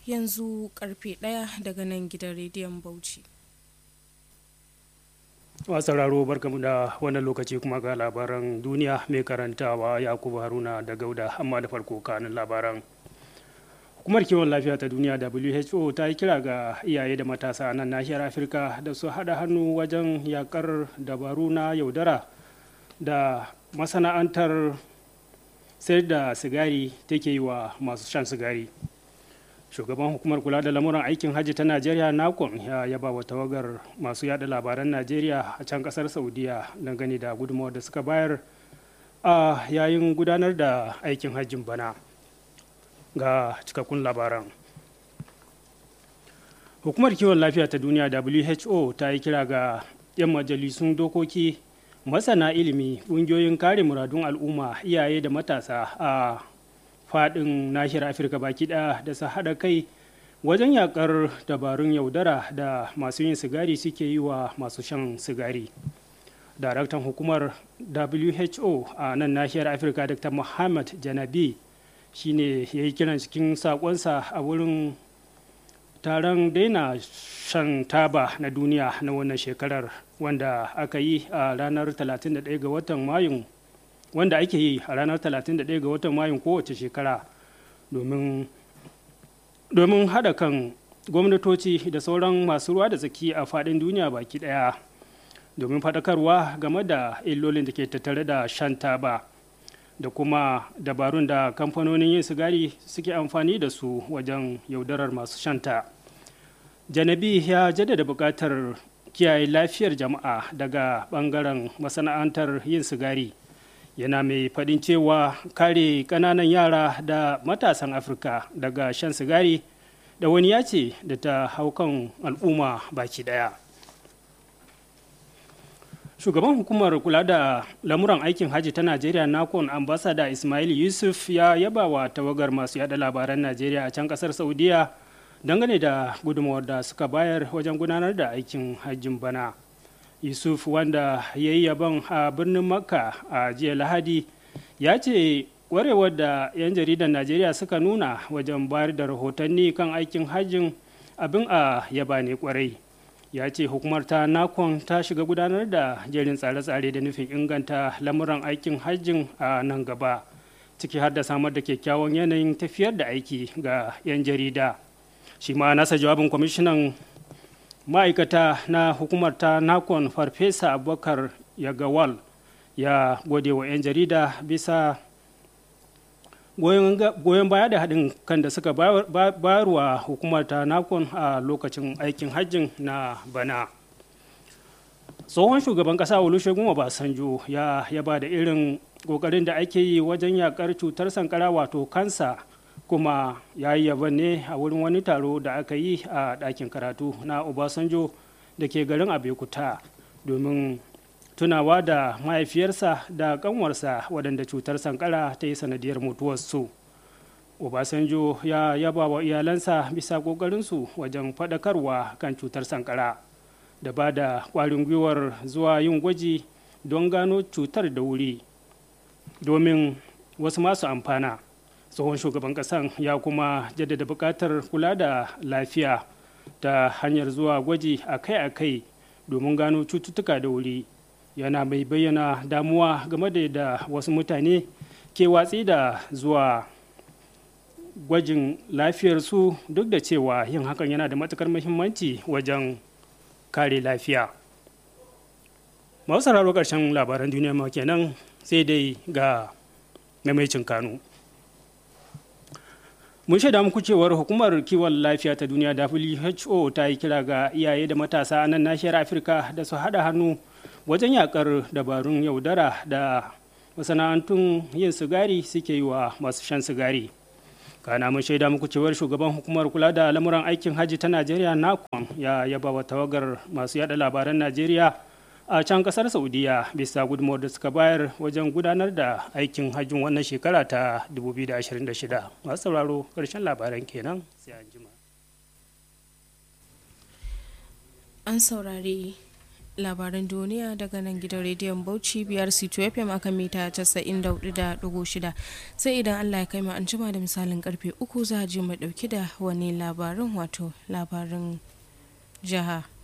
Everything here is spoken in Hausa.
yanzu karfe 1 daga nan gidan rediyon Bauchi. sauraro barkamu da wannan lokaci kuma ga labaran duniya mai karantawa Yakubu Haruna da Gauda, amma da farko kanin labaran. Hukumar kiwon lafiya ta duniya WHO ta yi kira ga iyaye da matasa a nan nahiyar Afirka da su haɗa hannu wajen yakar dabaru na yaudara da masana'antar sayar da sigari take yi wa masu shan sigari. Shugaban hukumar kula da lamuran aikin hajji ta Najeriya nakon ya yaba wa tawagar masu yada labaran Najeriya a can kasar Saudiya dangane da gudunmawar da suka bayar a yayin gudanar da aikin hajjin bana. Ga cikakkun labaran. Hukumar kiwon lafiya ta duniya WHO ta yi kira ga 'yan majalisun dokoki, masana ilimi, ƙungiyoyin kare muradun al'umma, iyaye da matasa a faɗin nahiyar Afirka baki ɗaya da su haɗa kai wajen yakar dabarun yaudara da masu yin sigari suke yi wa masu shan sigari. Daraktan hukumar WHO a nan nahiyar Afirka, Dr. Muhammad Janabi, shine ya yi kiran cikin sakonsa a wurin taron daina shan taba na duniya na wannan shekarar wanda aka yi a ranar 31 ga watan Mayu, wanda ake yi a ranar 31 ga watan Mayu kowace shekara domin haɗa kan gwamnatoci da sauran masu ruwa da tsaki a faɗin duniya baki ɗaya domin faɗakarwa game da illolin da ke tattare da shan taba da kuma dabarun da kamfanonin yin sigari suke amfani da su wajen yaudarar masu shanta. Janabi ya jaddada buƙatar kiyaye lafiyar jama'a daga ɓangaren masana'antar yin sigari, yana mai faɗin cewa kare ƙananan yara da matasan Afirka daga shan sigari da wani ya ce da ta hau kan al'umma baki ɗaya. Shugaban hukumar kula da lamuran aikin hajji ta Najeriya nakon ambasada Ismail Yusuf ya yaba wa tawagar masu yada labaran Najeriya a can kasar Saudiya dangane da gudunmawar da suka bayar wajen gudanar da aikin hajjin bana. Yusuf, wanda ya yi yabon a birnin Makka a jiya Lahadi, ya ce warewar da 'yan jaridar Najeriya suka nuna wajen bayar da rahotanni kan aikin hajjin abin a yaba ne kwarai. Ya ce hukumar ta nakon ta shiga gudanar da jerin tsare-tsare da nufin inganta lamuran aikin hajjin a nan gaba, ciki har da samar da kyakkyawan yanayin tafiyar da aiki ga 'yan jarida. Shi ma nasa jawabin kwamishinan ma'aikata na hukumar ta nakon farfesa Abubakar Yagawal ya gode wa 'yan jarida bisa goyon baya da haɗin kan da suka bayarwa hukumar ta nakon a lokacin aikin hajjin na bana. Tsohon shugaban ƙasa Olusegun Obasanjo ya yaba da irin ƙoƙarin da ake yi wajen yakar cutar sankara wato kansa, kuma ya yi yaban ne a wurin wani taro da aka yi a ɗakin karatu na Obasanjo da ke garin Abeokuta domin tunawa da mahaifiyarsa da kanwarsa waɗanda cutar sankara ta yi sanadiyar mutuwarsu. Obasanjo ya yaba wa iyalansa bisa ƙoƙarinsu wajen faɗakarwa kan cutar sankara da ba da ƙwarin gwiwar zuwa yin gwaji don gano cutar da wuri domin wasu masu amfana. Tsohon shugaban ƙasan ya kuma jaddada buƙatar kula da lafiya ta hanyar zuwa gwaji akai-akai domin gano cututtuka da wuri. Yana mai bayyana damuwa game da yadda wasu mutane ke watsi da zuwa gwajin lafiyarsu duk da cewa yin hakan yana da matukar muhimmanci wajen kare lafiya. Masu sauraro ƙarshen labaran duniya ma kenan, sai dai ga maimaicin kanu. Mun shaida muku cewar hukumar kiwon lafiya ta duniya WHO ta yi kira ga iyaye da matasa a nan nahiyar Afirka da su haɗa hannu wajen yakar dabarun yaudara da masana'antun yin sigari suke yi wa masu shan sigari. Kana mun shaida muku cewar shugaban hukumar kula da lamuran aikin hajji ta Najeriya nakon ya yaba wa tawagar masu yada labaran Najeriya a can kasar Saudiya bisa gudunmawar da suka bayar wajen gudanar da aikin hajjin wannan shekara ta 2026. Masu sauraro ƙarshen labaran kenan, sai an jima. An saurari labaran duniya daga nan gidan rediyon Bauchi biyar C2 FM akan mita 94.6. Sai idan Allah ya kai mu an jima da misalin karfe 3 za a je mu dauki da wani labarin wato labarin jiha.